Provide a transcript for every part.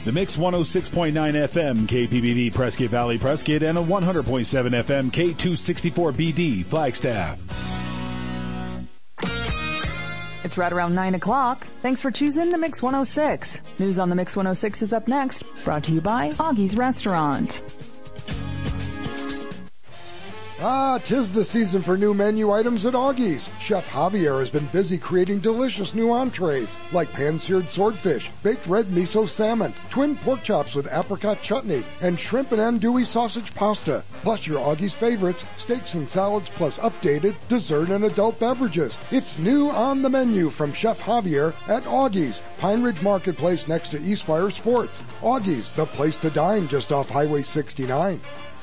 The Mix 106.9 FM KPBD Prescott Valley Prescott and a 100.7 FM K264BD Flagstaff. It's right around 9 o'clock. Thanks for choosing the Mix 106. News on the Mix 106 is up next, brought to you by Augie's Restaurant. 'Tis the season for new menu items at Augie's. Chef Javier has been busy creating delicious new entrees like pan-seared swordfish, baked red miso salmon, twin pork chops with apricot chutney, and shrimp and andouille sausage pasta. Plus your Augie's favorites, steaks and salads, plus updated dessert and adult beverages. It's new on the menu from Chef Javier at Augie's, Pine Ridge Marketplace next to Eastfire Sports. Augie's, the place to dine just off Highway 69.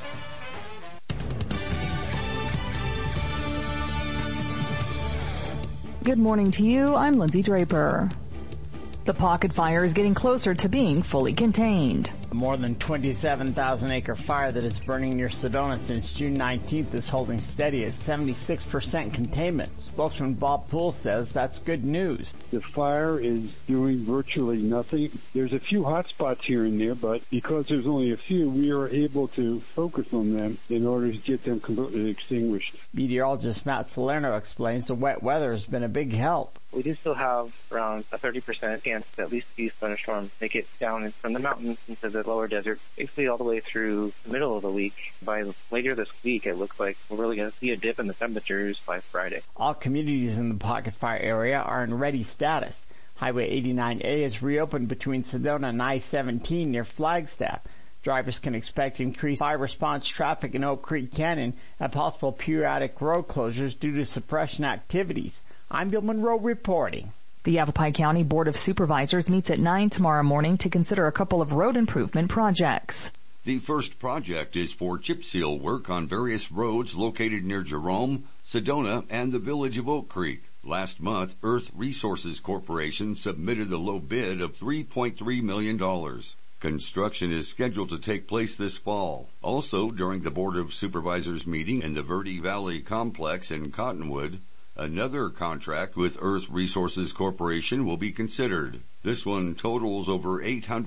Good morning to you. I'm Lindsay Draper. The Pocket Fire is getting closer to being fully contained. A more than 27,000-acre fire that is burning near Sedona since June 19th is holding steady at 76% containment. Spokesman Bob Poole says that's good news. The fire is doing virtually nothing. There's a few hot spots here and there, but because there's only a few, we are able to focus on them in order to get them completely extinguished. Meteorologist Matt Salerno explains the wet weather has been a big help. We do still have around a 30% chance that at least these thunderstorms make it down from the mountains into the lower desert, basically all the way through the middle of the week. By later this week, it looks like we're really going to see a dip in the temperatures by Friday. All communities in the Pocket Fire area are in ready status. Highway 89A is reopened between Sedona and I-17 near Flagstaff. Drivers can expect increased fire response traffic in Oak Creek Canyon and possible periodic road closures due to suppression activities. I'm Bill Monroe reporting. The Yavapai County Board of Supervisors meets at 9 tomorrow morning to consider a couple of road improvement projects. The first project is for chip seal work on various roads located near Jerome, Sedona, and the village of Oak Creek. Last month, Earth Resources Corporation submitted a low bid of $3.3 million. Construction is scheduled to take place this fall. Also, during the Board of Supervisors meeting in the Verde Valley Complex in Cottonwood, another contract with Earth Resources Corporation will be considered. This one totals over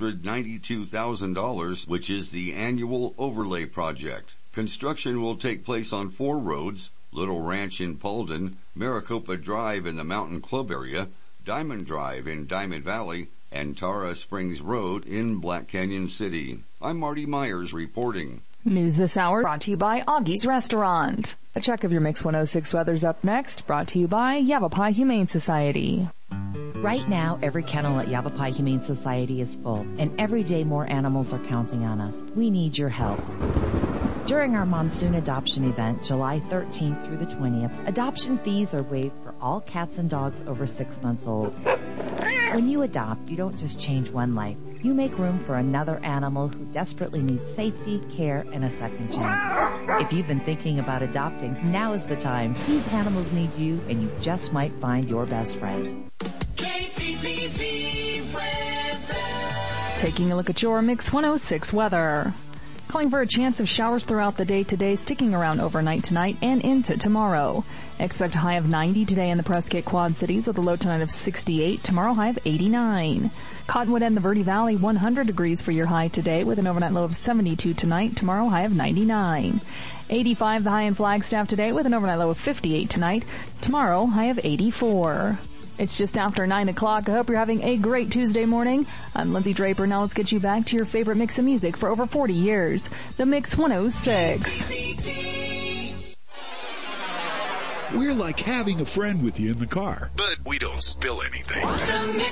$892,000, which is the annual overlay project. Construction will take place on 4 roads: Little Ranch in Paulden, Maricopa Drive in the Mountain Club area, Diamond Drive in Diamond Valley, and Tara Springs Road in Black Canyon City. I'm Marty Myers reporting. News this hour brought to you by Augie's Restaurant. A check of your Mix 106 weather's up next, brought to you by Yavapai Humane Society. Right now, every kennel at Yavapai Humane Society is full, and every day more animals are counting on us. We need your help. During our monsoon adoption event, July 13th through the 20th, adoption fees are waived for all cats and dogs over 6 months old. When you adopt, you don't just change one life. You make room for another animal who desperately needs safety, care, and a second chance. If you've been thinking about adopting, now is the time. These animals need you, and you just might find your best friend. KPPB weather. Taking a look at your Mix 106 weather. Calling for a chance of showers throughout the day today, sticking around overnight tonight and into tomorrow. Expect a high of 90 today in the Prescott Quad Cities with a low tonight of 68. Tomorrow, high of 89. Cottonwood and the Verde Valley, 100 degrees for your high today with an overnight low of 72 tonight. Tomorrow, high of 99. 85 the high in Flagstaff today with an overnight low of 58 tonight. Tomorrow, high of 84. It's just after 9 o'clock. I hope you're having a great Tuesday morning. I'm Lindsay Draper. Now let's get you back to your favorite mix of music for over 40 years. The Mix 106. We're like having a friend with you in the car, but we don't spill anything. The Mix